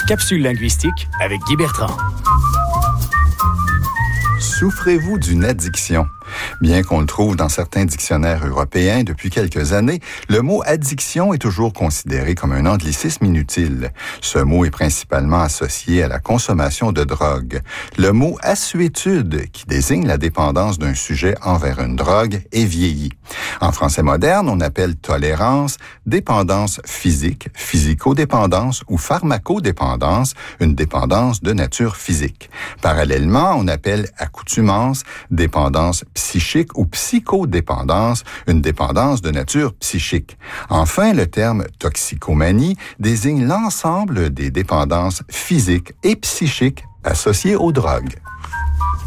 Capsule linguistique avec Guy Bertrand. Souffrez-vous d'une addiction? Bien qu'on le trouve dans certains dictionnaires européens depuis quelques années, le mot addiction est toujours considéré comme un anglicisme inutile. Ce mot est principalement associé à la consommation de drogue. Le mot assuétude, qui désigne la dépendance d'un sujet envers une drogue, est vieilli. En français moderne, on appelle tolérance dépendance physique, physico-dépendance ou pharmacodépendance, une dépendance de nature physique. Parallèlement, on appelle accoutumance dépendance psychique ou psychodépendance, une dépendance de nature psychique. Enfin, le terme toxicomanie désigne l'ensemble des dépendances physiques et psychiques associées aux drogues.